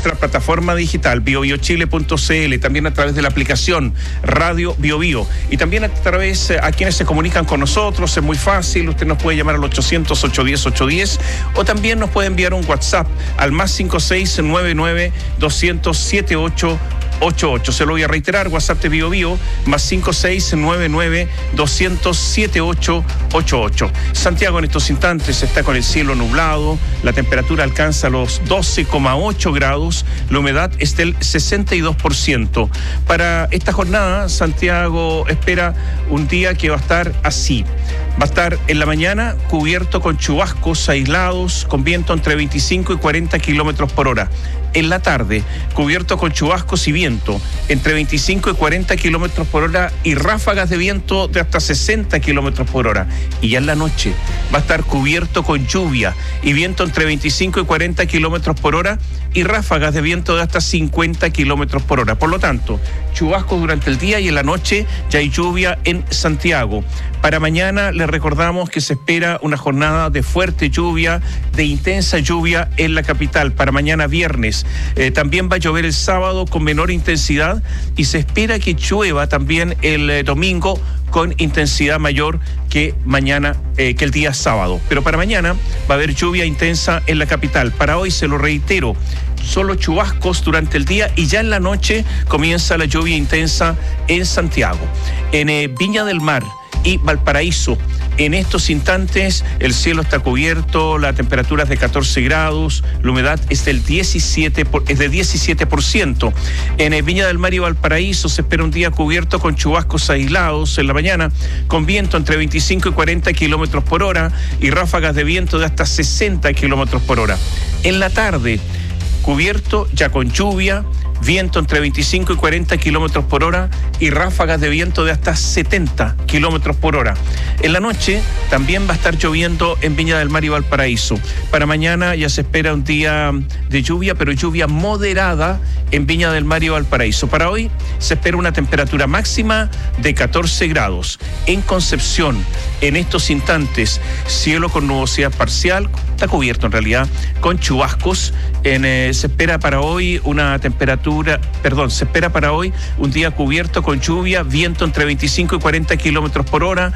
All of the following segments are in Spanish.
nuestra plataforma digital biobiochile.cl, también a través de la aplicación Radio BioBio y también a través a quienes se comunican con nosotros. Es muy fácil, usted nos puede llamar al 800-810-810 o también nos puede enviar un WhatsApp al más 5699-200-7888. Se lo voy a reiterar, WhatsApp de BioBio, más 5699-200-7888. Santiago en estos instantes está con el cielo nublado, la temperatura alcanza los 12,8 grados, la humedad es del 62%. Para esta jornada, Santiago espera un día que va a estar así. Va a estar en la mañana cubierto con chubascos aislados, con viento entre 25 y 40 kilómetros por hora. En la tarde, cubierto con chubascos y viento entre 25 y 40 kilómetros por hora y ráfagas de viento de hasta 60 kilómetros por hora. Y ya en la noche va a estar cubierto con lluvia y viento entre 25 y 40 kilómetros por hora y ráfagas de viento de hasta 50 kilómetros por hora. Por lo tanto, chubascos durante el día y en la noche ya hay lluvia en Santiago. Para mañana les recordamos que se espera una jornada de fuerte lluvia, de intensa lluvia en la capital. Para mañana viernes también va a llover el sábado con menor intensidad y se espera que llueva también el domingo con intensidad mayor que mañana, que el día sábado. Pero para mañana va a haber lluvia intensa en la capital. Para hoy, se lo reitero, solo chubascos durante el día y ya en la noche comienza la lluvia intensa en Santiago. En Viña del Mar y Valparaíso, en estos instantes el cielo está cubierto, la temperatura es de 14 grados, la humedad es del 17%. En Viña del Mar y Valparaíso se espera un día cubierto con chubascos aislados en la mañana, con viento entre 25 y 40 kilómetros por hora y ráfagas de viento de hasta 60 kilómetros por hora. En la tarde, cubierto ya con lluvia, viento entre 25 y 40 kilómetros por hora y ráfagas de viento de hasta 70 kilómetros por hora. En la noche también va a estar lloviendo en Viña del Mar y Valparaíso. Para mañana ya se espera un día de lluvia, pero lluvia moderada en Viña del Mar y Valparaíso. Para hoy se espera una temperatura máxima de 14 grados. En Concepción, en estos instantes, cielo con nubosidad parcial, está cubierto en realidad, con chubascos. Se espera para hoy se espera para hoy un día cubierto con lluvia, viento entre 25 y 40 kilómetros por hora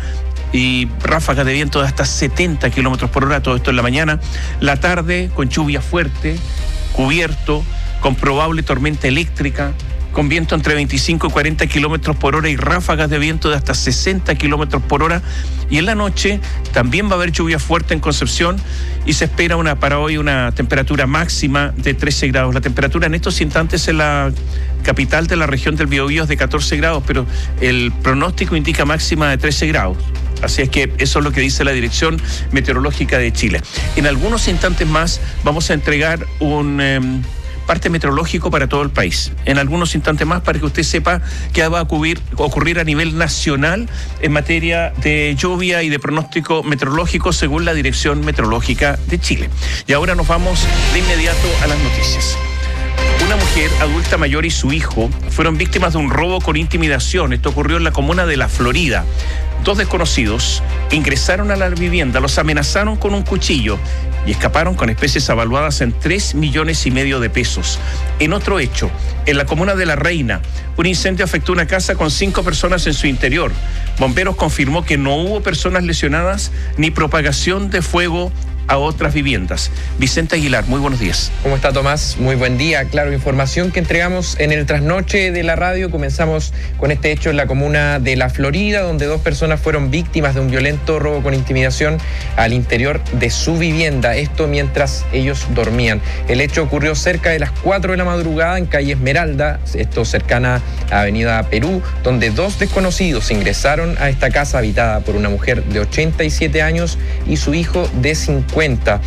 y ráfagas de viento de hasta 70 kilómetros por hora, todo esto en la mañana. La tarde con lluvia fuerte, cubierto, con probable tormenta eléctrica, con viento entre 25 y 40 kilómetros por hora y ráfagas de viento de hasta 60 kilómetros por hora. Y en la noche también va a haber lluvia fuerte en Concepción y se espera para hoy una temperatura máxima de 13 grados. La temperatura en estos instantes en la capital de la región del Biobío es de 14 grados, pero el pronóstico indica máxima de 13 grados. Así es que eso es lo que dice la Dirección Meteorológica de Chile. En algunos instantes más vamos a entregar un parte meteorológico para todo el país. En algunos instantes más, para que usted sepa qué va a ocurrir a nivel nacional en materia de lluvia y de pronóstico meteorológico según la Dirección Meteorológica de Chile. Y ahora nos vamos de inmediato a las noticias. Una mujer adulta mayor y su hijo fueron víctimas de un robo con intimidación. Esto ocurrió en la comuna de La Florida. Dos desconocidos ingresaron a la vivienda, los amenazaron con un cuchillo y escaparon con especies avaluadas en 3,5 millones de pesos. En otro hecho, en la comuna de La Reina, un incendio afectó una casa con 5 personas en su interior. Bomberos confirmó que no hubo personas lesionadas ni propagación de fuego a otras viviendas. Vicente Aguilar, muy buenos días. ¿Cómo está, Tomás? Muy buen día. Claro, información que entregamos en el trasnoche de la radio. Comenzamos con este hecho en la comuna de La Florida, donde 2 personas fueron víctimas de un violento robo con intimidación al interior de su vivienda. Esto mientras ellos dormían. El hecho ocurrió cerca de las 4 de la madrugada en calle Esmeralda, esto cercana a Avenida Perú, donde 2 desconocidos ingresaron a esta casa habitada por una mujer de 87 años y su hijo de 50.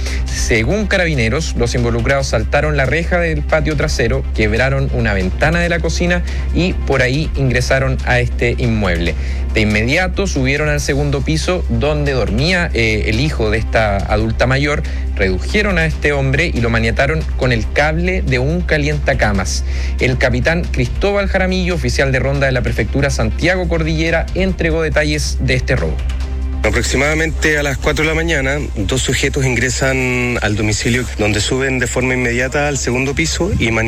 Según Carabineros, los involucrados saltaron la reja del patio trasero, quebraron una ventana de la cocina y por ahí ingresaron a este inmueble. De inmediato subieron al segundo piso donde dormía el hijo de esta adulta mayor, redujeron a este hombre y lo maniataron con el cable de un calientacamas. El capitán Cristóbal Jaramillo, oficial de ronda de la prefectura Santiago Cordillera, entregó detalles de este robo. Aproximadamente a las 4 de la mañana, 2 sujetos ingresan al domicilio donde suben de forma inmediata al segundo piso y